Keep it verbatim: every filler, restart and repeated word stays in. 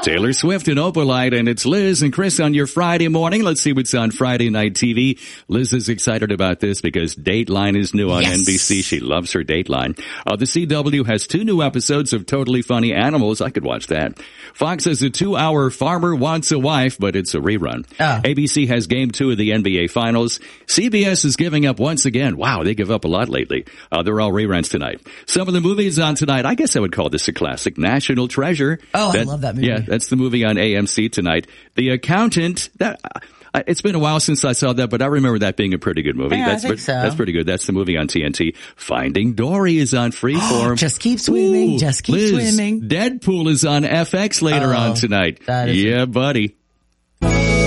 Taylor Swift and Opalite, and it's Liz and Chris on your Friday morning. Let's see what's on Friday Night T V. Liz is excited about this because Dateline is new on Yes. N B C. She loves her Dateline. Uh, the C W has two new episodes of Totally Funny Animals. I could watch that. Fox has a two-hour Farmer Wants a Wife, but it's a rerun. Oh. A B C has Game two of the N B A Finals. C B S is giving up once again. Wow, they give up a lot lately. Uh, they're all reruns tonight. Some of the movies on tonight, I guess I would call this a classic. National Treasure. Oh, I love that movie. Yeah, that's the movie on A M C tonight. The Accountant, that, uh, it's been a while since I saw that, but I remember that being a pretty good movie. Yeah, I that's think pre- so. That's pretty good. That's the movie on T N T. Finding Dory is on Freeform. Just keep swimming. Ooh, Just keep Liz, swimming. Deadpool is on F X later Oh, on tonight. that is- Yeah, buddy.